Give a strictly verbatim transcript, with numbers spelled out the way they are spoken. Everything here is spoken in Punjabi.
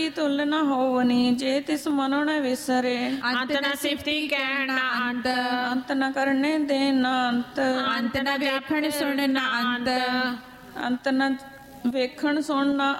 ਤੁਲ ਨ ਹੋਵਨੀ ਜੇ ਤਿਸ ਮਨੋ ਨ ਵਿਸਰੇ। ਅੰਤ ਨ ਸਿਫਤੀ ਕਹਿਣ ਨ ਅੰਤ, ਅੰਤ ਨ ਕਰਨੇ ਦੇ ਨ ਅੰਤ, ਅੰਤ ਨ ਵੇਖਣ ਸੁਣ ਨ ਅੰਤ, ਅੰਤ ਨ ਵੇਖਣ ਸੁਣ ਨ